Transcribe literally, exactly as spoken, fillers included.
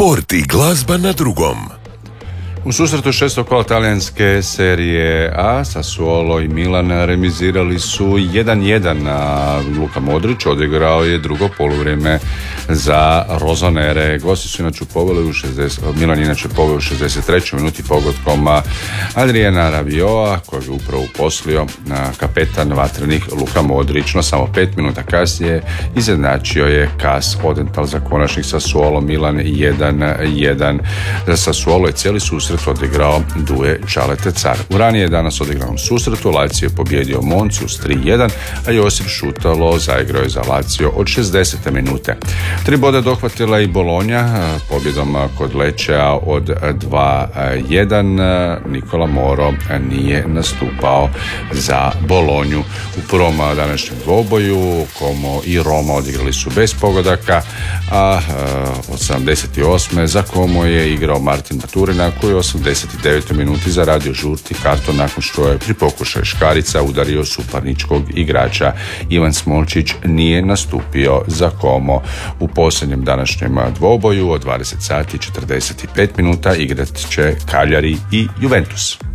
Sport i glazba na drugom. U susretu šestog kola talijanske serije A, Sassuolo i Milan remizirali su jedan jedan, a Luka Modrić odigrao je drugo poluvrijeme za Rossonere. Gosti su inače poveli u šezdeset, Milan inače poveo u šezdeset trećoj minuti pogodkom Adriana Rabiota, kojeg je upravo uposlio kapetan vatrenih Luka Modrić. No samo pet minuta kasnije izjednačio je Cas Odental za konačnih Sassuolo Milan jedan jedan. Za Sassuolo je cijeli susret odigrao Duje Čalete Car. U ranije danas odigranom susretu Lazio je pobjedio Moncu s tri jedan, a Josip Šutalo zaigrao je za Lazio od šezdesete minute. Tri boda dohvatila i Bologna pobjedom kod Lečea od dva jedan. Nikola Moro nije nastupao za Bolonju. U prvom današnjem dvoboju Como i Roma odigrali su bez pogodaka, a od sedamdeset osme za Como je igrao Martin Maturina, koji je u osamdeset devetoj minuti zaradio žuti karton nakon što je pri pokušaju škarica udario suparničkog igrača. Ivan Smolčić nije nastupio za Como. U posljednjem današnjem dvoboju od dvadeset sati i četrdeset pet minuta igrat će Cagliari i Juventus.